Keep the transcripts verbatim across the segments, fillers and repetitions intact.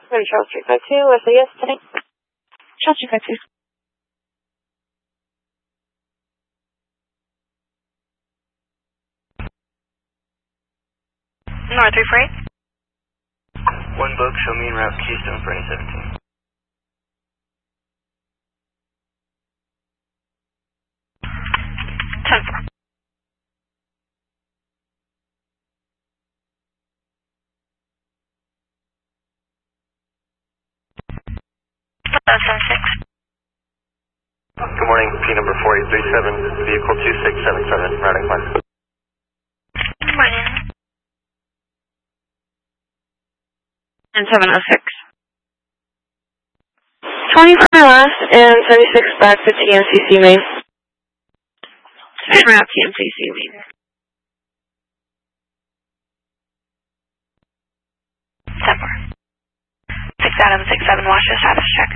Go to Charles Street five two, I say yes today. Charles Street five two. North three four eight. One book, show me en route Keystone for any seventeen. ten four. seven six. Good morning, P number four eight three seven, vehicle two six seven seven, routing plan. Good morning. And seven oh six. twenty-four last and seventy-six back to T M C C main. En route T M C C main. ten four. six Adam six seven, Washer, status check.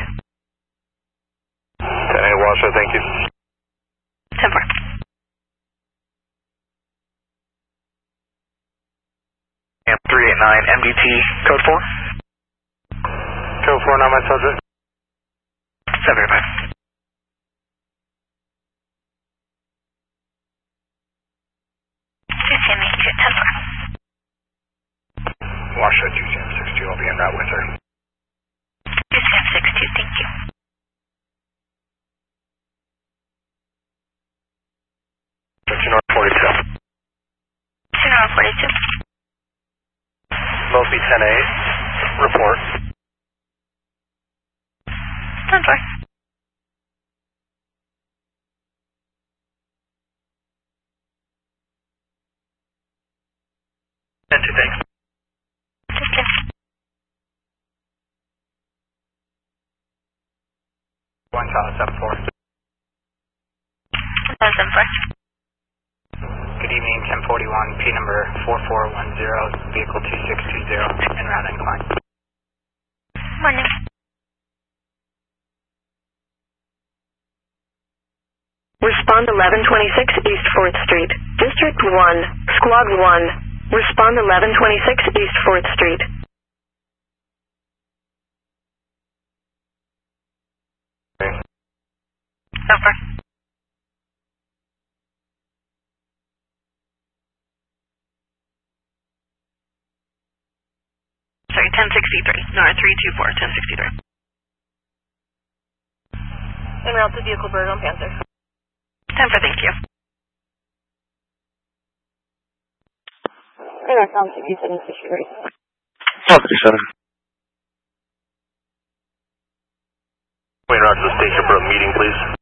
ten eight, Washer, thank you. ten four. Amp three eight nine, M D T, code four. Code four, not my subject. seven five. two ten eight two, ten four. Washer, two Sam six two, I'll be en route with her. two Sam six two, thank you. two North forty-two. two North forty-two. Mosby ten eight, report. ten four. ten two, thanks. Thank you. one Charlie seven four. seven four. Good evening, ten forty-one, P number four four one zero, vehicle two six two zero, en route incline. Morning. Respond eleven twenty-six East fourth Street. District one, Squad one. Respond eleven twenty-six East fourth Street. Over. Sorry, ten sixty-three. No, three two four, ten sixty-three. En route to vehicle bird on Panther. ten four, thank you. Radar com C B seven sixty-three. seventy-seven. Wayne Rock to the station for a meeting, please.